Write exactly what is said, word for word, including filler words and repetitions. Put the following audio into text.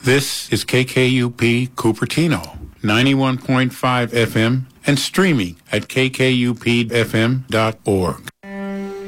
This is K K U P Cupertino, ninety-one point five F M, and streaming at k k u p f m dot org.